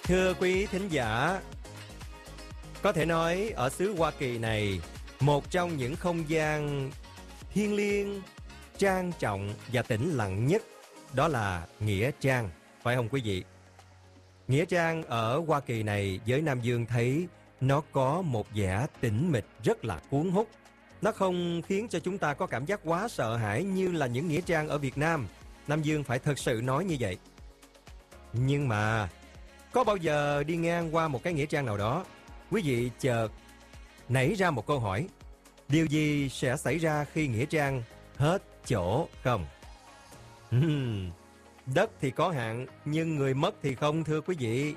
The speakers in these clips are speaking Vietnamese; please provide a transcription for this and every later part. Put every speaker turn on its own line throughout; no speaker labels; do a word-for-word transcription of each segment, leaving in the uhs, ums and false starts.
Thưa quý thính giả, có thể nói ở xứ Hoa Kỳ này, một trong những không gian thiêng liêng, trang trọng và tĩnh lặng nhất đó là Nghĩa Trang, phải không quý vị? Nghĩa Trang ở Hoa Kỳ này với Nam Dương thấy nó có một vẻ tĩnh mịch rất là cuốn hút. Nó không khiến cho chúng ta có cảm giác quá sợ hãi như là những Nghĩa Trang ở Việt Nam. Nam Dương phải thật sự nói như vậy. Nhưng mà có bao giờ đi ngang qua một cái Nghĩa Trang nào đó, quý vị chợt nảy ra một câu hỏi: điều gì sẽ xảy ra khi Nghĩa Trang hết chỗ không? Uhm, đất thì có hạn, nhưng người mất thì không, thưa quý vị.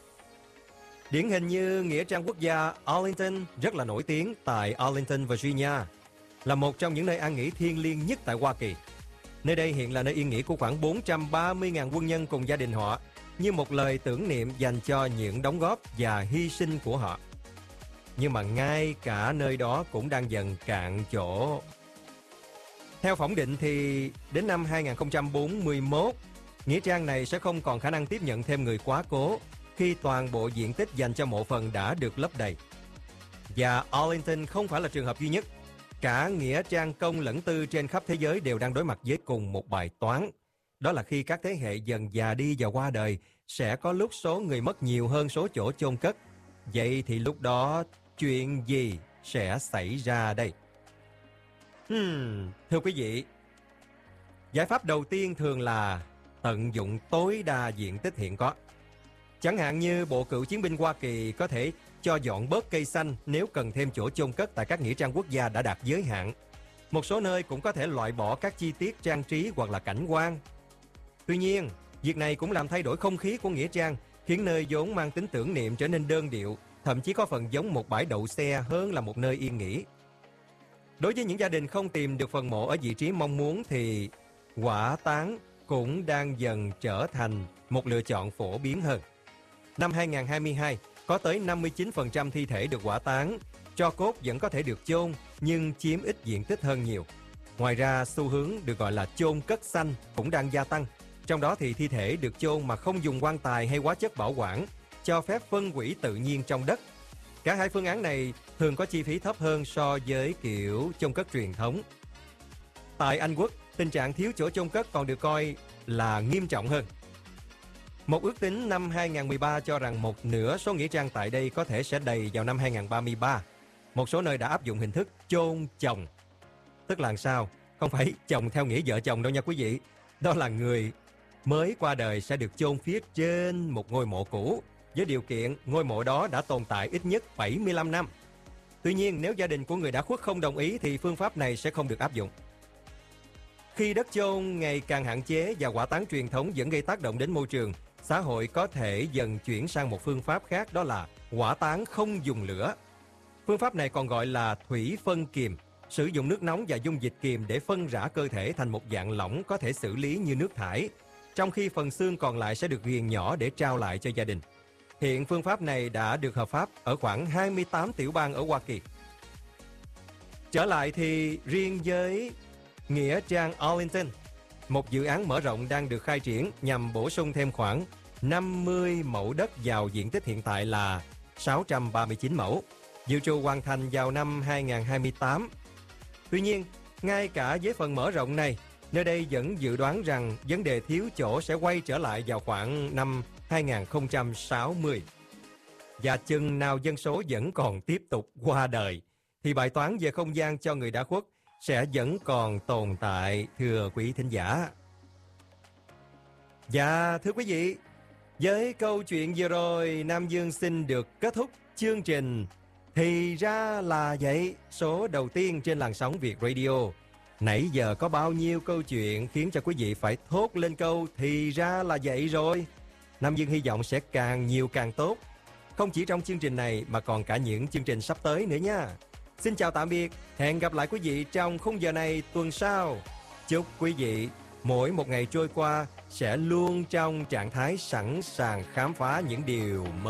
Điển hình như Nghĩa Trang Quốc gia Arlington rất là nổi tiếng tại Arlington, Virginia, là một trong những nơi an nghỉ thiêng liêng nhất tại Hoa Kỳ. Nơi đây hiện là nơi yên nghỉ của khoảng bốn trăm ba mươi nghìn quân nhân cùng gia đình họ, như một lời tưởng niệm dành cho những đóng góp và hy sinh của họ. Nhưng mà ngay cả nơi đó cũng đang dần cạn chỗ. Theo phỏng định thì đến năm hai nghìn không trăm bốn mươi mốt, Nghĩa Trang này sẽ không còn khả năng tiếp nhận thêm người quá cố khi toàn bộ diện tích dành cho mộ phần đã được lấp đầy. Và Arlington không phải là trường hợp duy nhất. Cả Nghĩa Trang công lẫn tư trên khắp thế giới đều đang đối mặt với cùng một bài toán. Đó là khi các thế hệ dần già đi và qua đời, sẽ có lúc số người mất nhiều hơn số chỗ chôn cất. Vậy thì lúc đó chuyện gì sẽ xảy ra đây? Hmm, thưa quý vị, giải pháp đầu tiên thường là tận dụng tối đa diện tích hiện có. Chẳng hạn như Bộ Cựu chiến binh Hoa Kỳ có thể cho dọn bớt cây xanh nếu cần thêm chỗ chôn cất tại các nghĩa trang quốc gia đã đạt giới hạn. Một số nơi cũng có thể loại bỏ các chi tiết trang trí hoặc là cảnh quan. Tuy nhiên, việc này cũng làm thay đổi không khí của nghĩa trang, khiến nơi vốn mang tính tưởng niệm trở nên đơn điệu, thậm chí có phần giống một bãi đậu xe hơn là một nơi yên nghỉ. Đối với những gia đình không tìm được phần mộ ở vị trí mong muốn thì hỏa táng cũng đang dần trở thành một lựa chọn phổ biến hơn. Năm hai nghìn không trăm hai mươi hai, có tới năm mươi chín phần trăm thi thể được hỏa táng, tro cốt vẫn có thể được chôn nhưng chiếm ít diện tích hơn nhiều. Ngoài ra, xu hướng được gọi là chôn cất xanh cũng đang gia tăng. Trong đó thì thi thể được chôn mà không dùng quan tài hay hóa chất bảo quản, cho phép phân hủy tự nhiên trong đất. Cả hai phương án này thường có chi phí thấp hơn so với kiểu chôn cất truyền thống. Tại Anh Quốc, tình trạng thiếu chỗ chôn cất còn được coi là nghiêm trọng hơn. Một ước tính năm hai nghìn không trăm mười ba cho rằng một nửa số nghĩa trang tại đây có thể sẽ đầy vào năm hai nghìn không trăm ba mươi ba. Một số nơi đã áp dụng hình thức chôn chồng. Tức là sao? Không phải chồng theo nghĩa vợ chồng đâu nha quý vị. Đó là người mới qua đời sẽ được chôn phía trên một ngôi mộ cũ, với điều kiện ngôi mộ đó đã tồn tại ít nhất bảy mươi lăm năm. Tuy nhiên, nếu gia đình của người đã khuất không đồng ý thì phương pháp này sẽ không được áp dụng. Khi đất chôn ngày càng hạn chế và hỏa táng truyền thống vẫn gây tác động đến môi trường, xã hội có thể dần chuyển sang một phương pháp khác, đó là hỏa táng không dùng lửa. Phương pháp này còn gọi là thủy phân kiềm, sử dụng nước nóng và dung dịch kiềm để phân rã cơ thể thành một dạng lỏng có thể xử lý như nước thải, trong khi phần xương còn lại sẽ được nghiền nhỏ để trao lại cho gia đình. Hiện phương pháp này đã được hợp pháp ở khoảng hai mươi tám tiểu bang ở Hoa Kỳ. Trở lại thì riêng với Nghĩa trang Arlington, một dự án mở rộng đang được khai triển nhằm bổ sung thêm khoảng năm mươi mẫu đất vào diện tích hiện tại là sáu trăm ba mươi chín mẫu, dự trù hoàn thành vào năm hai nghìn không trăm hai mươi tám. Tuy nhiên, ngay cả với phần mở rộng này, nơi đây vẫn dự đoán rằng vấn đề thiếu chỗ sẽ quay trở lại vào khoảng năm hai nghìn không trăm sáu mươi. Và chừng nào dân số vẫn còn tiếp tục qua đời, thì bài toán về không gian cho người đã khuất sẽ vẫn còn tồn tại, thưa quý thính giả. Và thưa quý vị, với câu chuyện vừa rồi, Nam Dương xin được kết thúc chương trình Thì Ra Là Vậy, số đầu tiên trên làn sóng Việt Radio. Nãy giờ có bao nhiêu câu chuyện khiến cho quý vị phải thốt lên câu Thì Ra Là Vậy rồi. Nam Dương hy vọng sẽ càng nhiều càng tốt, không chỉ trong chương trình này mà còn cả những chương trình sắp tới nữa nha. Xin chào tạm biệt, hẹn gặp lại quý vị trong khung giờ này tuần sau. Chúc quý vị mỗi một ngày trôi qua sẽ luôn trong trạng thái sẵn sàng khám phá những điều mới.